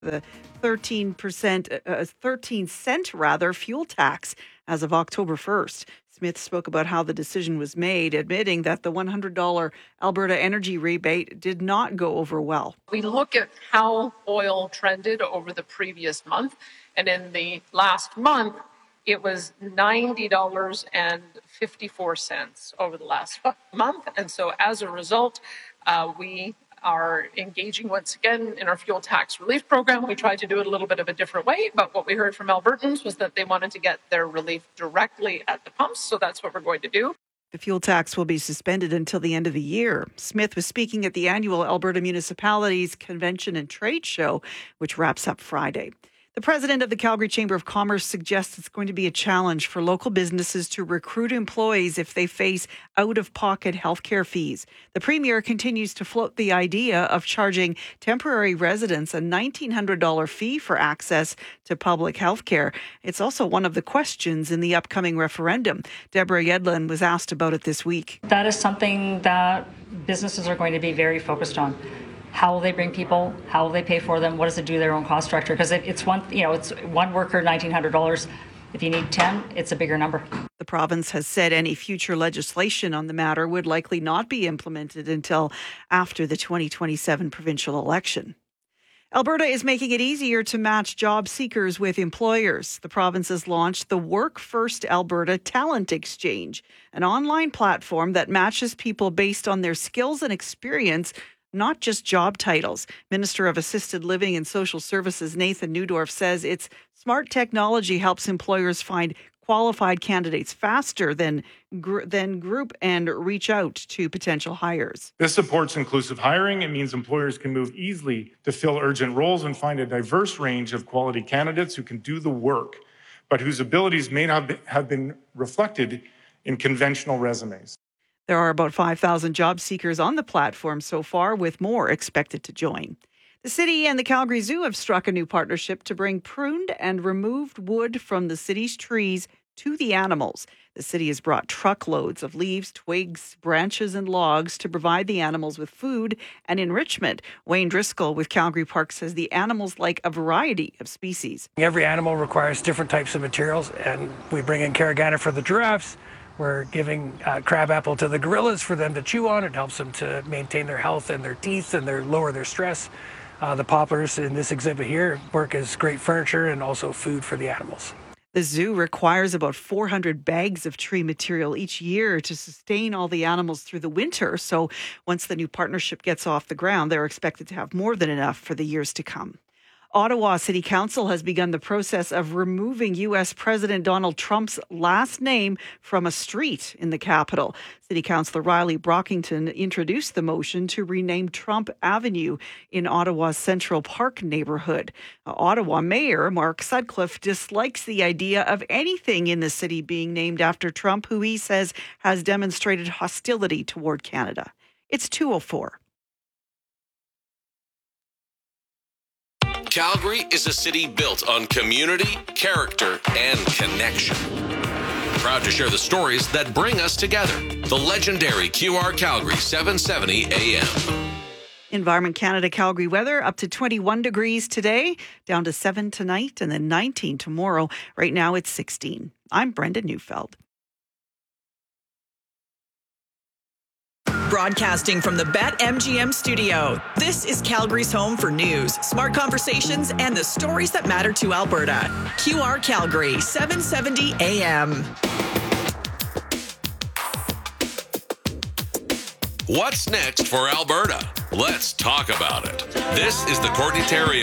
the 13 cent fuel tax as of October 1st. Smith spoke about how the decision was made, admitting that the $100 Alberta energy rebate did not go over well. We look at how oil trended over the previous month, and in the last month, it was $90.54 over the last month. And so as a result, we are engaging once again in our fuel tax relief program. We tried to do it a little bit of a different way, but what we heard from Albertans was that they wanted to get their relief directly at the pumps. So that's what we're going to do. The fuel tax will be suspended until the end of the year. Smith was speaking at the annual Alberta Municipalities Convention and Trade Show, which wraps up Friday. The president of the Calgary Chamber of Commerce suggests it's going to be a challenge for local businesses to recruit employees if they face out-of-pocket healthcare fees. The premier continues to float the idea of charging temporary residents a $1,900 fee for access to public healthcare. It's also one of the questions in the upcoming referendum. Deborah Yedlin was asked about it this week. That is something that businesses are going to be very focused on. How will they bring people? How will they pay for them? What does it do to their own cost structure? Because it's one worker, $1,900. If you need 10, it's a bigger number. The province has said any future legislation on the matter would likely not be implemented until after the 2027 provincial election. Alberta is making it easier to match job seekers with employers. The province has launched the Work First Alberta Talent Exchange, an online platform that matches people based on their skills and experience, not just job titles. Minister of Assisted Living and Social Services Nathan Neudorf says its smart technology helps employers find qualified candidates faster than group and reach out to potential hires. This supports inclusive hiring. It means employers can move easily to fill urgent roles and find a diverse range of quality candidates who can do the work, but whose abilities may not have been reflected in conventional resumes. There are about 5,000 job seekers on the platform so far, with more expected to join. The city and the Calgary Zoo have struck a new partnership to bring pruned and removed wood from the city's trees to the animals. The city has brought truckloads of leaves, twigs, branches, and logs to provide the animals with food and enrichment. Wayne Driscoll with Calgary Park says the animals like a variety of species. Every animal requires different types of materials, and we bring in Carragana for the giraffes. We're giving crabapple to the gorillas for them to chew on. It helps them to maintain their health and their teeth and lower their stress. The poplars in this exhibit here work as great furniture and also food for the animals. The zoo requires about 400 bags of tree material each year to sustain all the animals through the winter. So once the new partnership gets off the ground, they're expected to have more than enough for the years to come. Ottawa City Council has begun the process of removing U.S. President Donald Trump's last name from a street in the capital. City Councillor Riley Brockington introduced the motion to rename Trump Avenue in Ottawa's Central Park neighborhood. Ottawa Mayor Mark Sutcliffe dislikes the idea of anything in the city being named after Trump, who he says has demonstrated hostility toward Canada. It's 2:04. Calgary is a city built on community, character, and connection. Proud to share the stories that bring us together. The legendary QR Calgary 770 AM. Environment Canada Calgary weather up to 21 degrees today, down to 7 tonight, and then 19 tomorrow. Right now it's 16. I'm Brenda Neufeld. Broadcasting from the BetMGM studio, this is Calgary's home for news, smart conversations, and the stories that matter to Alberta. QR Calgary, 770 AM. What's next for Alberta? Let's talk about it. This is the Courtney Terry